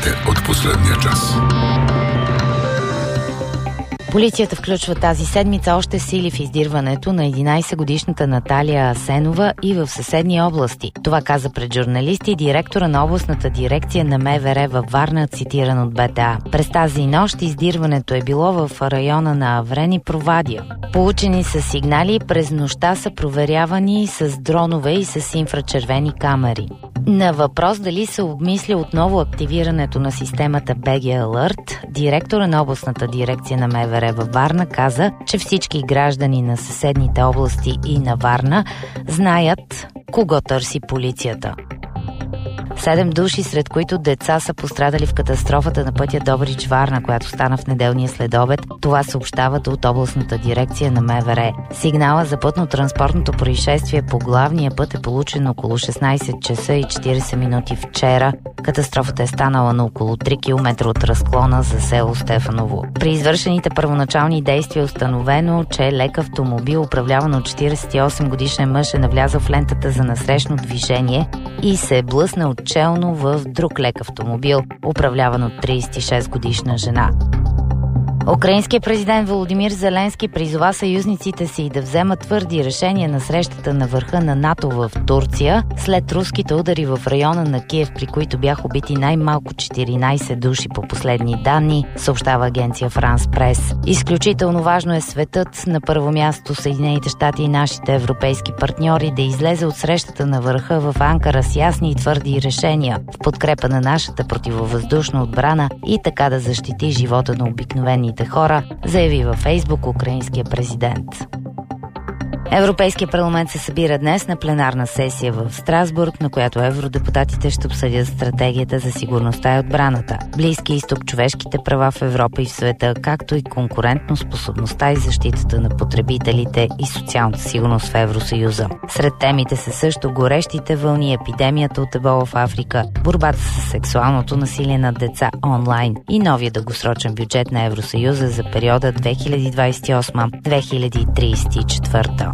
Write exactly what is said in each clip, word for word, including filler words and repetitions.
новините от последния час. Полицията включва тази седмица още сили в издирването на единайсетгодишната Наталия Асенова и в съседни области. Това каза пред журналисти директора на областната дирекция на МВР във Варна, цитиран от БТА. През тази нощ издирването е било в района на Аврен и Провадия. Получени са сигнали, през нощта са проверявани с дронове и с инфрачервени камери. На въпрос дали се обмисля отново активирането на системата би джи Alert, директора на областната дирекция на МВР във Варна каза, че всички граждани на съседните области и на Варна знаят кого търси полицията. Седем души, сред които деца, са пострадали в катастрофата на пътя Добрич-Варна, която стана в неделния следобед. Това съобщават от областната дирекция на МВР. Сигнала за пътно-транспортното происшествие по главния път е получен около шестнайсет часа и четирийсет минути вчера. Катастрофата е станала на около три километра от разклона за село Стефаново. При извършените първоначални действия е установено, че лек автомобил, управляван от четирийсет и осем годишен мъж, е навлязъл в лентата за насрещно движение и се е блъснал челно в друг лек автомобил, управляван от трийсет и шест годишна жена. Украинският президент Володимир Зеленски призова съюзниците си да вземат твърди решения на срещата на върха на НАТО в Турция след руските удари в района на Киев, при които бяха убити най-малко четиринайсет души по последни данни, съобщава агенция Франс Прес. Изключително важно е светът, на първо място Съединените щати и нашите европейски партньори, да излезе от срещата на върха в Анкара с ясни и твърди решения в подкрепа на нашата противовъздушна отбрана и така да защити живота на обикновени хора, заяви във Фейсбук украинския президент. Европейския парламент се събира днес на пленарна сесия в Страсбург, на която евродепутатите ще обсъдят стратегията за сигурността и отбраната, Близки изток, човешките права в Европа и в света, както и конкурентноспособността и защитата на потребителите и социалната сигурност в Евросъюза. Сред темите са също горещите вълни, епидемията от ебола в Африка, борбата с сексуалното насилие над деца онлайн и новия дългосрочен бюджет на Евросъюза за периода две хиляди двайсет и осма - две хиляди трийсет и четвърта.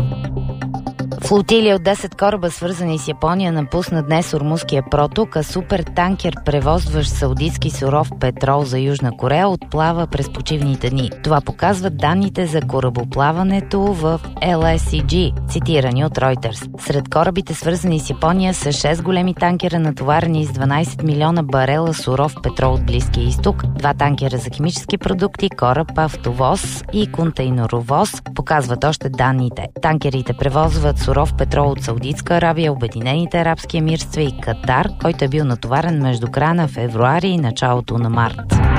Флотилия от десет кораба, свързани с Япония, напусна днес Ормузския проток, а супертанкер, превозващ саудитски суров петрол за Южна Корея, отплава през почивните дни. Това показват данните за корабоплаването в Ел Ес И Джи, цитирани от Reuters. Сред корабите, свързани с Япония, са шест големи танкера, натоварени с дванайсет милиона барела суров петрол от Близкия изток, два танкера за химически продукти, кораб автовоз и контейнеровоз, показват още данните. Танкерите превозват суров петрол от Саудитска Арабия, Обединените арабски емирства и Катар, който е бил натоварен между края на февруари и началото на март.